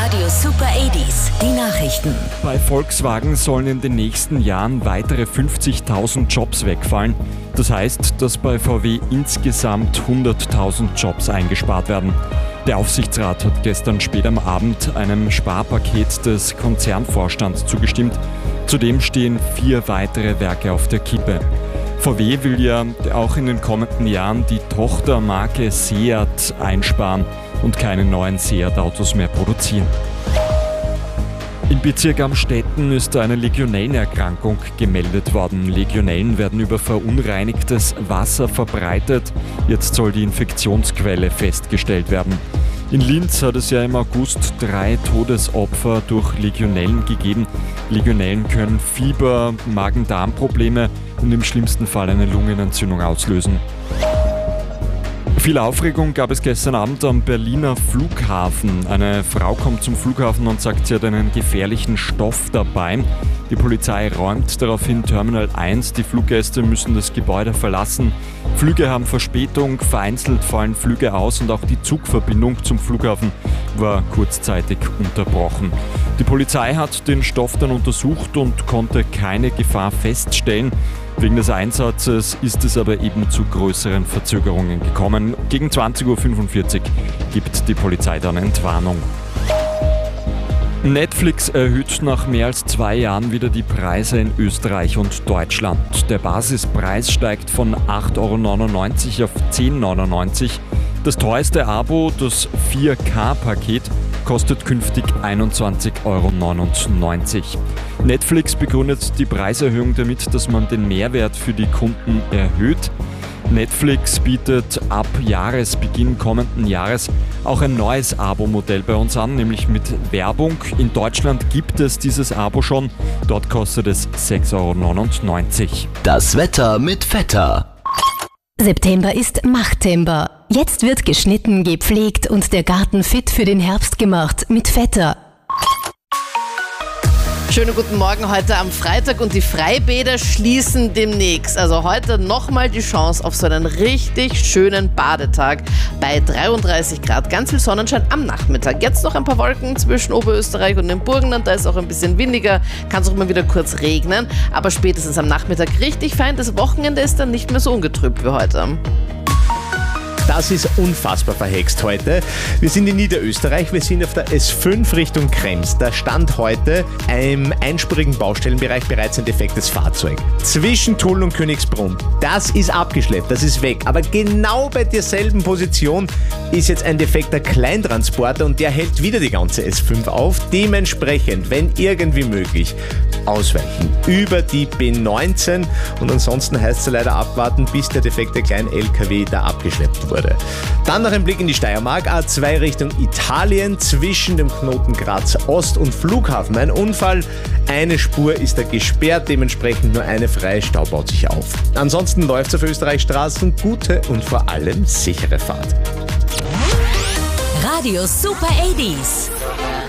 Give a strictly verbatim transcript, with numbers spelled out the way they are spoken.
Radio Super achtziger, die Nachrichten. Bei Volkswagen sollen in den nächsten Jahren weitere fünfzigtausend Jobs wegfallen. Das heißt, dass bei V W insgesamt hunderttausend Jobs eingespart werden. Der Aufsichtsrat hat gestern spät am Abend einem Sparpaket des Konzernvorstands zugestimmt. Zudem stehen vier weitere Werke auf der Kippe. V W will ja auch in den kommenden Jahren die Tochtermarke Seat einsparen und keine neuen Seat-Autos mehr produzieren. Im Bezirk Amstetten ist eine Legionellenerkrankung gemeldet worden. Legionellen werden über verunreinigtes Wasser verbreitet. Jetzt soll die Infektionsquelle festgestellt werden. In Linz hat es ja im August drei Todesopfer durch Legionellen gegeben. Legionellen können Fieber, Magen-Darm-Probleme und im schlimmsten Fall eine Lungenentzündung auslösen. Viel Aufregung gab es gestern Abend am Berliner Flughafen. Eine Frau kommt zum Flughafen und sagt, sie hat einen gefährlichen Stoff dabei. Die Polizei räumt daraufhin Terminal eins. Die Fluggäste müssen das Gebäude verlassen. Flüge haben Verspätung, vereinzelt fallen Flüge aus und auch die Zugverbindung zum Flughafen war kurzzeitig unterbrochen. Die Polizei hat den Stoff dann untersucht und konnte keine Gefahr feststellen. Wegen des Einsatzes ist es aber eben zu größeren Verzögerungen gekommen. Gegen zwanzig Uhr fünfundvierzig gibt die Polizei dann Entwarnung. Netflix erhöht nach mehr als zwei Jahren wieder die Preise in Österreich und Deutschland. Der Basispreis steigt von acht Euro neunundneunzig auf zehn Euro neunundneunzig. Das teuerste Abo, das vier K-Paket, kostet künftig einundzwanzig Euro neunundneunzig. Netflix begründet die Preiserhöhung damit, dass man den Mehrwert für die Kunden erhöht. Netflix bietet ab Jahresbeginn kommenden Jahres auch ein neues Abo-Modell bei uns an, nämlich mit Werbung. In Deutschland gibt es dieses Abo schon. Dort kostet es sechs Euro neunundneunzig. Das Wetter mit Vetter. September ist Machttember. Jetzt wird geschnitten, gepflegt und der Garten fit für den Herbst gemacht mit Vetter. Schönen guten Morgen heute am Freitag und die Freibäder schließen demnächst. Also heute nochmal die Chance auf so einen richtig schönen Badetag bei dreiunddreißig Grad. Ganz viel Sonnenschein am Nachmittag. Jetzt noch ein paar Wolken zwischen Oberösterreich und dem Burgenland. Da ist auch ein bisschen windiger, kann es auch mal wieder kurz regnen. Aber spätestens am Nachmittag richtig fein. Das Wochenende ist dann nicht mehr so ungetrübt wie heute. Das ist unfassbar verhext heute. Wir sind in Niederösterreich, wir sind auf der S fünf Richtung Krems. Da stand heute im einspurigen Baustellenbereich bereits ein defektes Fahrzeug. Zwischen Tulln und Königsbrunn. Das ist abgeschleppt, das ist weg. Aber genau bei derselben Position ist jetzt ein defekter Kleintransporter und der hält wieder die ganze S fünf auf. Dementsprechend, wenn irgendwie möglich, ausweichen über die B neunzehn und ansonsten heißt es leider abwarten, bis der defekte Klein-L K W da abgeschleppt wurde. Dann noch ein Blick in die Steiermark, A zwei Richtung Italien, zwischen dem Knoten Graz Ost und Flughafen. Ein Unfall, eine Spur ist da gesperrt, dementsprechend nur eine freie, Stau baut sich auf. Ansonsten läuft es auf Österreichstraßen, gute und vor allem sichere Fahrt. Radio Super achtziger.